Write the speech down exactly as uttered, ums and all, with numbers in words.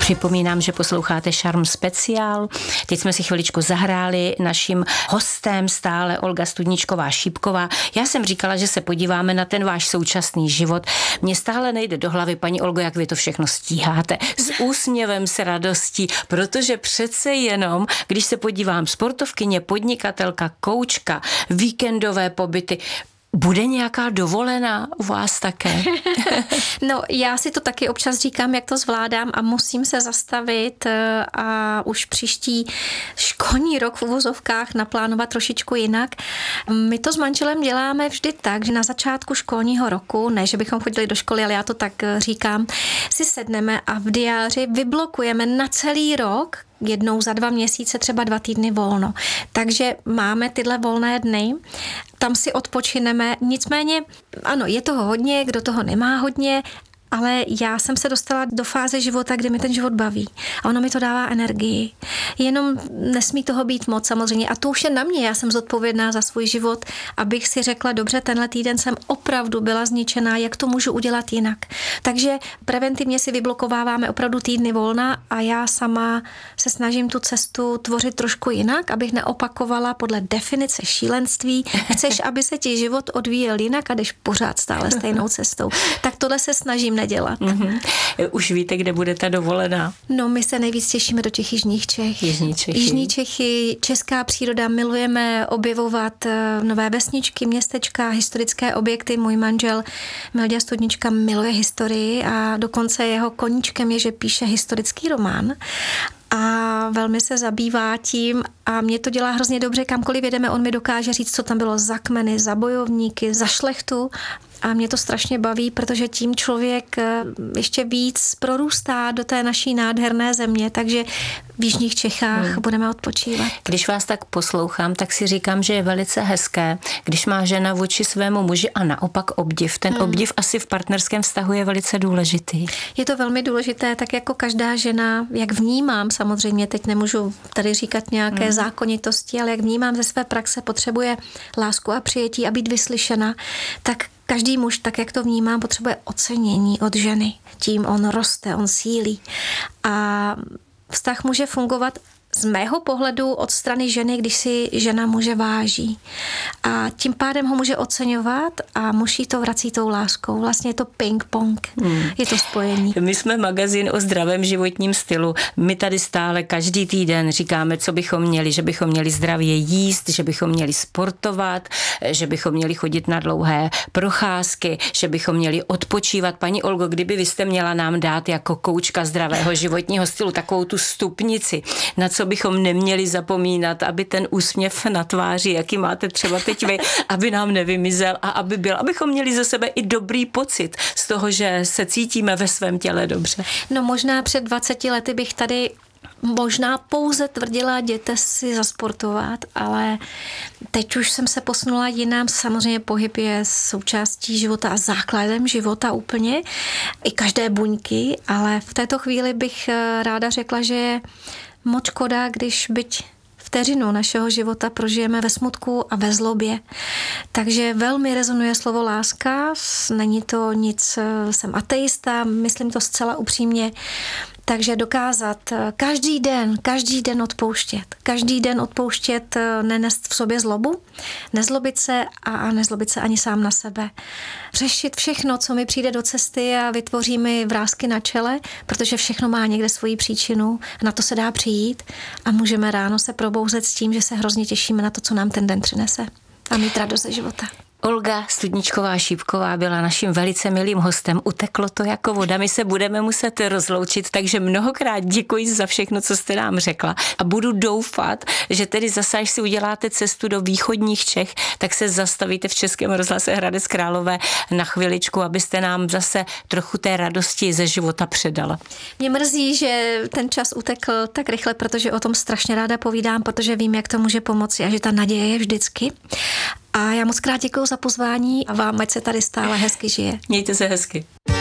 Připomínám, že posloucháte Šarm speciál. Teď jsme si chviličku zahráli, naším hostem stále Olga Studničková-Šípková. Já jsem říkala, že se podíváme na ten váš současný život. Mně stále nejde do hlavy, paní Olgo, jak vy to všechno stíháte. S úsměvem, s radostí, protože přece jenom, když se podívám, sportovkyně, podnikatelka, koučka, víkendové pobyty, bude nějaká dovolená u vás také? No, já si to taky občas říkám, jak to zvládám a musím se zastavit a už příští školní rok v uvozovkách naplánovat trošičku jinak. My to s manželem děláme vždy tak, že na začátku školního roku, ne, že bychom chodili do školy, ale já to tak říkám, si sedneme a v diáři vyblokujeme na celý rok jednou za dva měsíce, třeba dva týdny volno. Takže máme tyhle volné dny, tam si odpočineme, nicméně ano, je toho hodně, kdo toho nemá hodně, ale já jsem se dostala do fáze života, kdy mi ten život baví a ono mi to dává energii. Jenom nesmí toho být moc samozřejmě a to už je na mě, já jsem zodpovědná za svůj život, abych si řekla, dobře, tenhle týden jsem opravdu byla zničená, jak to můžu udělat jinak. Takže preventivně si vyblokováváme opravdu týdny volna a já sama se snažím tu cestu tvořit trošku jinak, abych neopakovala podle definice šílenství. Chceš, aby se ti život odvíjel jinak a jdeš pořád stále stejnou cestou. Tak tohle se snažím nedělat. Mm-hmm. Už víte, kde bude ta dovolená? No, my se nejvíc těšíme do těch jižních Čech. Jižní Čechy. Jižní Čechy, česká příroda, milujeme objevovat nové vesničky, městečka, historické objekty. Můj manžel Milda Studnička miluje historii a dokonce jeho koníčkem je, že píše historický román. A velmi se zabývá tím a mě to dělá hrozně dobře, kamkoliv jedeme, on mi dokáže říct, co tam bylo za kmeny, za bojovníky, za šlechtu a mě to strašně baví, protože tím člověk ještě víc prorůstá do té naší nádherné země, takže v jižních Čechách hmm. budeme odpočívat. Když vás tak poslouchám, tak si říkám, že je velice hezké, když má žena vůči svému muži a naopak obdiv. Ten hmm. obdiv asi v partnerském vztahu je velice důležitý. Je to velmi důležité, tak jako každá žena, jak vnímám, samozřejmě teď nemůžu tady říkat nějaké hmm. zákonitosti, ale jak vnímám ze své praxe, potřebuje lásku a přijetí a být vyslyšena, tak každý muž, tak jak to vnímám, potřebuje ocenění od ženy. Tím on roste, on sílí. A vztah může fungovat z mého pohledu od strany ženy, když si žena muže váží. A tím pádem ho může oceňovat a muž jí to vrací tou láskou. Vlastně je to ping-pong. Hmm. Je to spojení. My jsme magazín o zdravém životním stylu. My tady stále každý týden říkáme, co bychom měli, že bychom měli zdravě jíst, že bychom měli sportovat, že bychom měli chodit na dlouhé procházky, že bychom měli odpočívat. Paní Olgo, kdyby vy jste měla nám dát jako koučka zdravého životního stylu takovou tu stupnici, na co bychom neměli zapomínat, aby ten úsměv na tváři, jaký máte třeba teď vy, aby nám nevymizel a aby byl, abychom měli ze sebe i dobrý pocit z toho, že se cítíme ve svém těle dobře. No možná před dvaceti lety bych tady možná pouze tvrdila, jděte si zasportovat, ale teď už jsem se posunula jinam. Samozřejmě pohyb je součástí života a základem života úplně, i každé buňky, ale v této chvíli bych ráda řekla, že je moc škoda, když byť vteřinu našeho života prožijeme ve smutku a ve zlobě. Takže velmi rezonuje slovo láska, není to nic, jsem ateista, myslím to zcela upřímně, takže dokázat každý den, každý den odpouštět. Každý den odpouštět, nenést v sobě zlobu, nezlobit se a nezlobit se ani sám na sebe. Řešit všechno, co mi přijde do cesty a vytvoří mi vrásky na čele, protože všechno má někde svoji příčinu, na to se dá přijít a můžeme ráno se probouzet s tím, že se hrozně těšíme na to, co nám ten den přinese a mít radost ze života. Olga Studničková-Šípková byla naším velice milým hostem. Uteklo to jako voda, my se budeme muset rozloučit, takže mnohokrát děkuji za všechno, co jste nám řekla a budu doufat, že tedy zase, až si uděláte cestu do východních Čech, tak se zastavíte v Českém rozhlase Hradec Králové na chviličku, abyste nám zase trochu té radosti ze života předala. Mě mrzí, že ten čas utekl tak rychle, protože o tom strašně ráda povídám, protože vím, jak to může pomoci a že ta naděje je vždycky. A já moc krát děkuju za pozvání a vám, ať se tady stále hezky žije. Mějte se hezky.